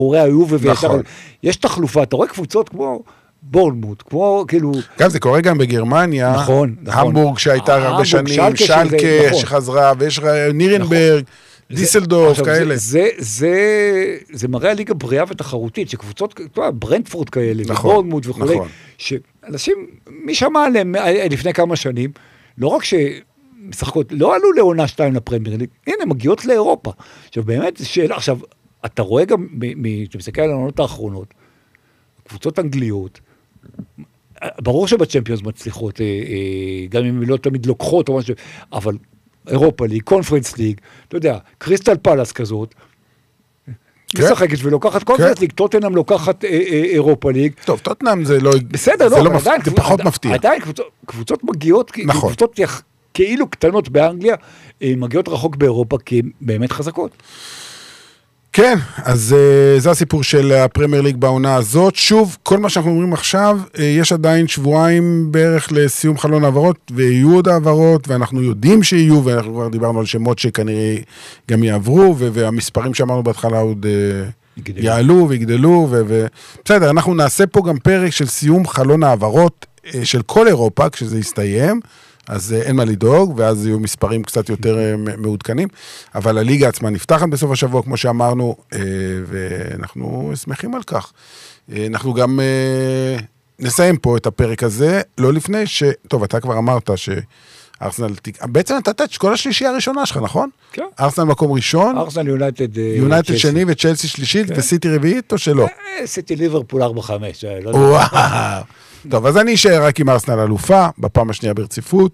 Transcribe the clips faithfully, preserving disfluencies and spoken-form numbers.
הורי היו וישר, יש תחלופה, אתה רואה קבוצות כמו בורנמוט, כמו כאילו... גם זה קורה גם בגרמניה, נכון, נכון. המבורג שהייתה הרבה שנים, שלקה שחזרה, ויש נירנברג, דיסלדורף, כאלה. זה מראה הליגה בריאה ותחרותית, שקבוצות, ברנדפורד כאלה, ובורנמוט וכו', שאנשים, מי שמע עליהם לפני כמה שנים, לא רק שמשחקות, לא עלו לעונה שתיים לפרמייר ליג, הנה, מגיעות לאירופה. עכשיו, באמת, שאלה, עכשיו, אתה רואה גם, אתה מסתכל על העונות האחרונות, קבוצות אנגליות, ברור שבצ'מפיונס מצליחות, גם אם לא תמיד לוקחות או משהו, אבל אירופה ליג, קונפרנס ליג, אתה יודע, קריסטל פלאס כזאת, משחקת ולוקחת קונפרנס ליג, טוטנהאם לוקחת אירופה ליג. טוב, טוטנהאם זה לא... בסדר, לא, עדיין, זה פחות מפתיע. עדיין קבוצות מגיעות, קבוצות כאילו קטנות באנגליה, מגיעות רחוק באירופה, כי הן באמת חזקות. כן, אז זה הסיפור של הפרמייר ליג בעונה הזאת. שוב, כל מה שאנחנו אומרים עכשיו, יש עדיין שבועיים בערך לסיום חלון העברות, ויהיו עוד העברות, ואנחנו יודעים שיהיו, ואנחנו כבר דיברנו על שמות שכנראה גם יעברו, והמספרים שאמרנו בהתחלה עוד יעלו ויגדלו, ובסדר, אנחנו נעשה פה גם פרק של סיום חלון העברות של כל אירופה, כשזה יסתיים, אז אין מה לדאוג, ואז יהיו מספרים קצת יותר מעודכנים, אבל הליגה עצמה נפתחת בסוף השבוע, כמו שאמרנו, ואנחנו שמחים על כך. אנחנו גם נסיים פה את הפרק הזה, לא לפני ש... טוב, אתה כבר אמרת שארסנל... בעצם נתת את כל השלישייה הראשונה שלך, נכון? כן. ארסנל מקום ראשון. ארסנל יונייטד... יונייטד שני וצ'לסי שלישית, וסיטי רביעית או שלא? סיטי ליברפול ארבע חמש. וואו. טוב, אז אני אשאר רק עם ארסנל אלופה, בפעם השנייה ברציפות.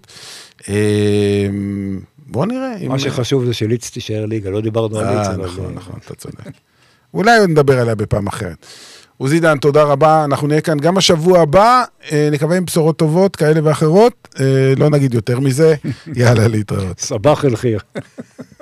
בוא נראה. מה שחשוב זה שליץ תישאר ליגה, לא דיברנו על ליץ. נכון, נכון, אתה צודק. אולי עוד נדבר עליה בפעם אחרת. עוזי דן, תודה רבה. אנחנו נהיה כאן גם השבוע הבא, נקווה עם בשורות טובות, כאלה ואחרות. לא נגיד יותר מזה. יאללה, להתראות. סבח אל חיר.